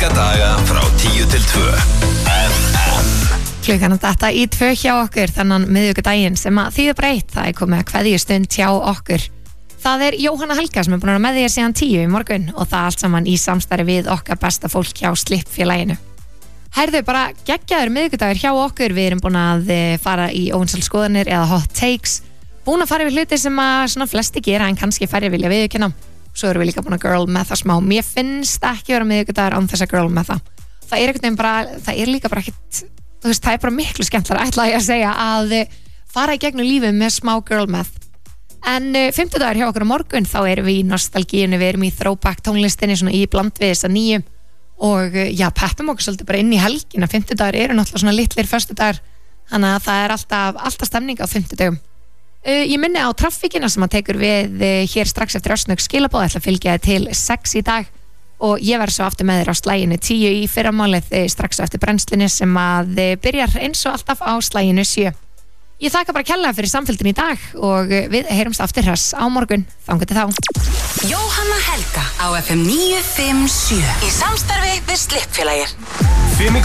virka daga frá 10 til 2 FM. Klukkan að detta í 2 hjá okkur þannan miðvikudaginn sem að þýðir breytt. Það er komið að kveðjustund hjá okkur. Það er Jóhanna Helga sem er búin að vera með þér síðan 10 í morgun og það allt saman í samstarfi við okkar besta fólk hjá Slipp-félaginu. Herðu, bara geggjaður miðvikudagur hjá okkur. Við erum búin að fara í óvinsælskoðanir eða hot takes. Búin að fara yfir hluti sem að svona flesti gera en kannski færri vilja viðurkenna. Svo erum við líka búin að girl með það smá. Mér finnst ekki vera miðvikudagur án þess að girl með það. Það er einhvern veginn bara, það er líka bara ekkert, þú veist, það er bara miklu skemmtilega, ætla ég að segja, að fara í gegnum lífið með smá girl með. En 50 dagar hjá okkur á morgun, þá erum við í nostalgíunni, við erum í throwback tónlistinni, svona í bland við þessa nýju. Og já, peppum okkur svolítið bara inn í helgina. 50 dagar eru náttúrulega svona litlir föstudagar, þannig að það er alltaf stemning á 50 dagum. Ég minni á traffíkina sem að tekur við hér strax eftir örsnögg skilaboð. Ætla að fylgja til 6 í dag og ég verð svo aftur með þér á slaginu 10 í fyrramálið strax eftir brennslunni sem að byrjar eins og alltaf á slaginu 7. Ég þakka bara kærlega fyrir samfylgdin í dag og við heyrumst aftur hress á morgun. Þangað til þá. Jóhanna Helga á FM 957 í samstarfi við Slipp-félagið.